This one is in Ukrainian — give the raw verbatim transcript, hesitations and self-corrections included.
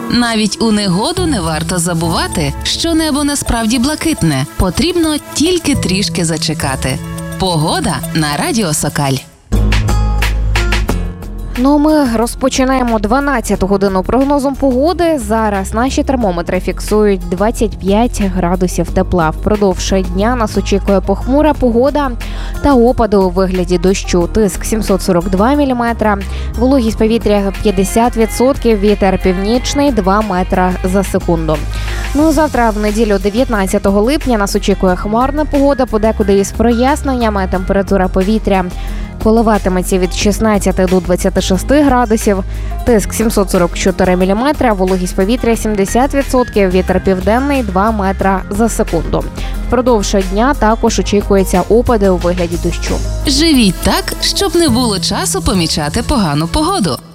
Навіть у негоду не варто забувати, що небо насправді блакитне. Потрібно тільки трішки зачекати. Погода на Радіо Сокаль. Ну, ми розпочинаємо дванадцяту годину прогнозом погоди. Зараз наші термометри фіксують двадцять п'ять градусів тепла. Впродовж дня нас очікує похмура погода та опади у вигляді дощу. Тиск сімсот сорок два міліметра, вологість повітря п'ятдесят відсотків, вітер північний два метра за секунду. Ну, завтра в неділю дев'ятнадцятого липня нас очікує хмарна погода, подекуди із проясненнями. Температура повітря коливатиметься від шістнадцяти до двадцяти шести градусів, тиск сімсот сорок чотири міліметри, вологість повітря сімдесят відсотків, вітер південний два метра за секунду. Впродовж дня також очікується опади у вигляді дощу. Живіть так, щоб не було часу помічати погану погоду.